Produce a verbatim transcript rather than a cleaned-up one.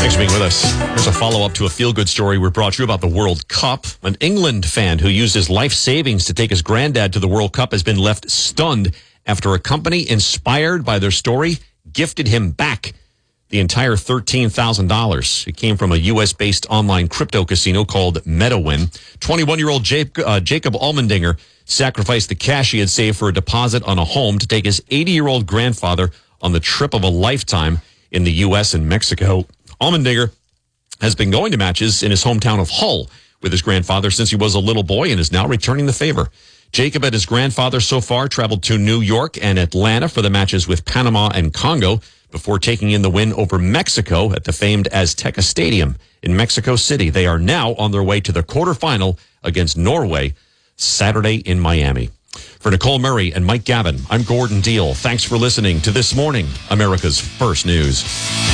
Thanks for being with us. Here's a follow-up to a feel-good story we brought you about the World Cup. An England fan who used his life savings to take his granddad to the World Cup has been left stunned after a company inspired by their story gifted him back the entire thirteen thousand dollars. It came from a U S-based online crypto casino called MetaWin. twenty-one-year-old Jacob, uh, Jacob Allmendinger sacrificed the cash he had saved for a deposit on a home to take his eighty-year-old grandfather on the trip of a lifetime in the U S and Mexico. Allmendinger has been going to matches in his hometown of Hull with his grandfather since he was a little boy and is now returning the favor. Jacob and his grandfather so far traveled to New York and Atlanta for the matches with Panama and Congo before taking in the win over Mexico at the famed Azteca Stadium in Mexico City. They are now on their way to the quarterfinal against Norway Saturday in Miami. For Nicole Murray and Mike Gavin, I'm Gordon Deal. Thanks for listening to This Morning, America's First News.